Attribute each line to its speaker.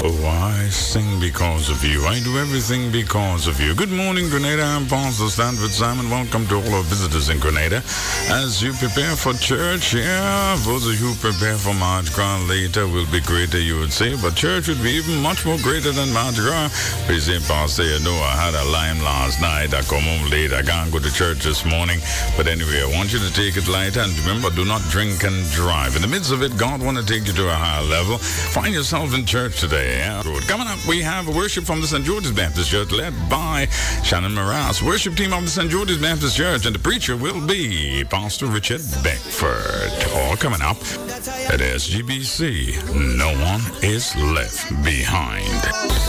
Speaker 1: Oh, I sing because of you. I do everything because of you. Good morning, Grenada. I'm Pastor Stanford Simon. Welcome to all our visitors in Grenada. As you prepare for church, those of you who prepare for Mardi Gras later will be greater, you would say. But church would be even much more greater than Mardi Gras. Please say, Pastor, you know, I had a lime last night. I come home late. I can't go to church this morning. But anyway, I want you to take it lighter. And remember, do not drink and drive. In the midst of it, God want to take you to a higher level. Find yourself in church today. Yeah? Coming up, we have worship from the St. George's Baptist Church led by Shannon Morass. Worship team of the St. George's Baptist Church. And the preacher will be Pastor Richard Beckford. All coming up at SGBC. No one is left behind.